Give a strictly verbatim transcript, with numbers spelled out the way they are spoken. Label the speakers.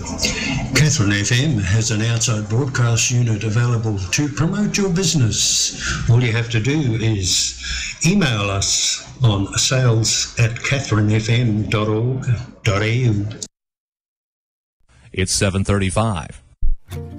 Speaker 1: Catherine F M has an outside broadcast unit available to promote your business. All you have to do is email us on sales at catherine f m dot org dot a u.
Speaker 2: It's seven thirty-five.